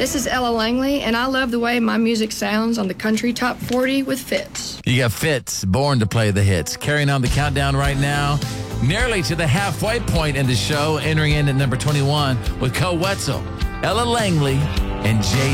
This is Ella Langley, and I love the way my music sounds on the Country Top 40 with Fitz. You got Fitz, born to play the hits. Carrying on the countdown right now, nearly to the halfway point in the show, entering in at number 21 with Co Wetzel, Ella Langley, and J.